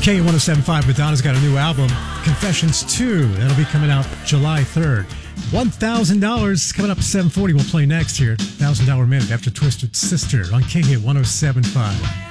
K107.5, Madonna's got a new album, Confessions 2. That'll be coming out July 3rd. $1,000 coming up at 7:40. We'll play next here. $1,000 Minute after Twisted Sister on K107.5.